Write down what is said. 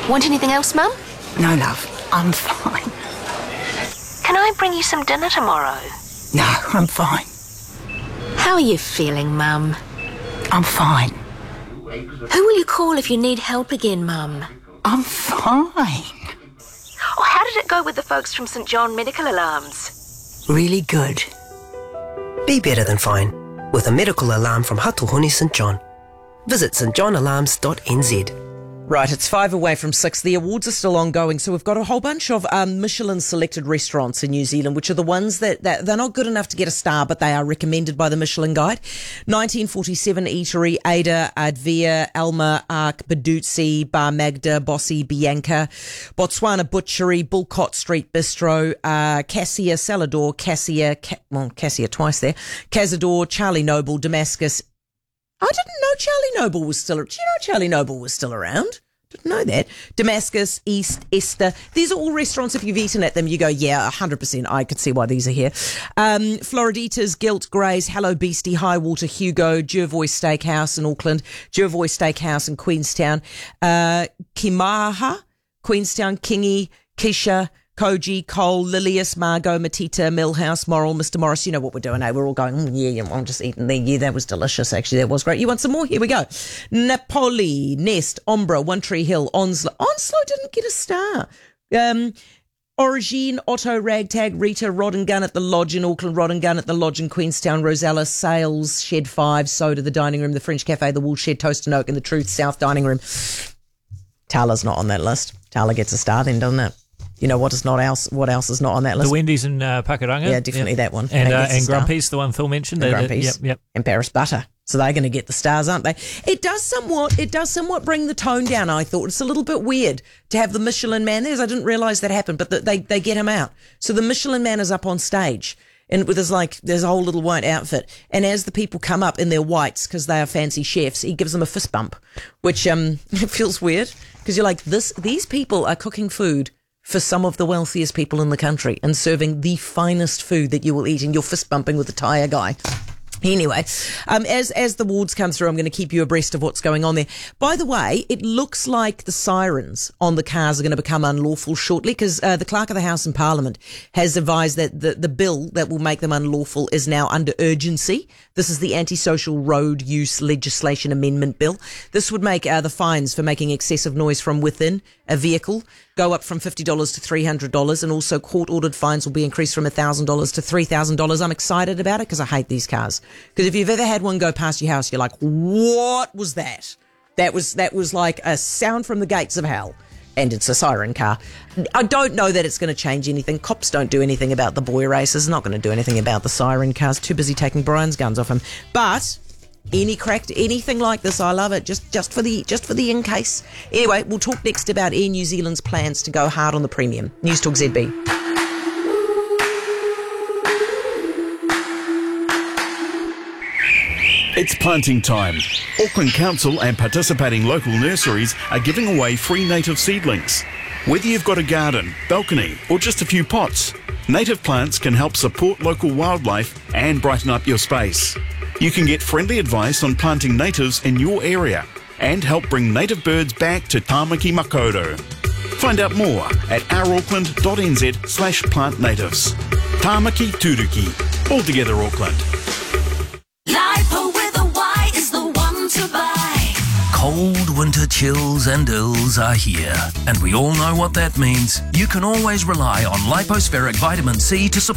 Want anything else, Mum? No, love, I'm fine. Can I bring you some dinner tomorrow? No, I'm fine. How are you feeling, Mum? I'm fine. Who will you call if you need help again, Mum? I'm fine. Oh, how did it go with the folks from St John Medical Alarms? Really good. Be better than fine with a medical alarm from Hatuhuni St John. Visit stjohnalarms.nz. Right, it's 5 away from 6. The awards are still ongoing, so we've got a whole bunch of Michelin-selected restaurants in New Zealand, which are the ones that they're not good enough to get a star, but they are recommended by the Michelin Guide. 1947 Eatery, Ada, Advia, Alma, Ark, Baduzzi, Bar Magda, Bossi, Bianca, Botswana Butchery, Bulcott Street Bistro, Cassia, Salador, Cassia twice there, Cazador, Charlie Noble, Damascus. I didn't know Charlie Noble was still. Do you know Charlie Noble was still around? Didn't know that. Damascus, East, Esther. These are all restaurants. If you've eaten at them, you go, yeah, 100%. I could see why these are here. Floriditas, Gilt, Grays, Hello Beastie, Highwater, Hugo, Jervois Steakhouse in Auckland, Jervois Steakhouse in Queenstown, Kimaha, Queenstown, Kingy, Kisha, Koji, Cole, Lilius, Margot, Matita, Millhouse, Moral, Mr. Morris. You know what we're doing, eh? We're all going, yeah, I'm just eating there. Yeah, that was delicious, actually. That was great. You want some more? Here we go. Napoli, Nest, Ombra, One Tree Hill, Onslow. Onslow didn't get a star. Origine, Otto, Ragtag, Rita, Rod and Gun at the Lodge in Auckland, Rod and Gun at the Lodge in Queenstown, Rosella, Sales, Shed 5, Soda, the Dining Room, the French Cafe, the Wool Shed, Toast and Oak, and the Truth South Dining Room. Tala's not on that list. Tala gets a star then, doesn't it? You know what else is not on that list? The Wendy's in Pakuranga. Yeah, definitely that one. And Grumpy's, the one Phil mentioned. And Grumpy's. Yep. And Paris Butter. So they're going to get the stars, aren't they? It does somewhat bring the tone down, I thought. It's a little bit weird to have the Michelin Man there. I didn't realise that happened, but they get him out. So the Michelin Man is up on stage. And there's a whole little white outfit. And as the people come up in their whites, because they are fancy chefs, he gives them a fist bump, which it feels weird. Because you're like, these people are cooking food for some of the wealthiest people in the country and serving the finest food that you will eat, and you're fist bumping with the tyre guy. Anyway, as the awards come through, I'm going to keep you abreast of what's going on there. By the way, it looks like the sirens on the cars are going to become unlawful shortly, because the Clerk of the House in Parliament has advised that the bill that will make them unlawful is now under urgency. This is the Antisocial Road Use Legislation Amendment Bill. This would make the fines for making excessive noise from within a vehicle go up from $50 to $300, and also court-ordered fines will be increased from $1,000 to $3,000. I'm excited about it because I hate these cars. Because if you've ever had one go past your house, you're like, what was that? That was like a sound from the gates of hell. And it's a siren car. I don't know that it's going to change anything. Cops don't do anything about the boy races. Not going to do anything about the siren cars. Too busy taking Brian's guns off him. But anything like this, I love it. Just for the in case. Anyway, we'll talk next about Air New Zealand's plans to go hard on the premium. News Talk ZB. It's planting time. Auckland Council and participating local nurseries are giving away free native seedlings. Whether you've got a garden, balcony or just a few pots, native plants can help support local wildlife and brighten up your space. You can get friendly advice on planting natives in your area and help bring native birds back to Tāmaki Makaurau. Find out more at ourauckland.nz/plant natives. Tāmaki Turuki. All together Auckland. Lipo with a Y is the one to buy. Cold winter chills and ills are here, and we all know what that means. You can always rely on Lipospheric Vitamin C to support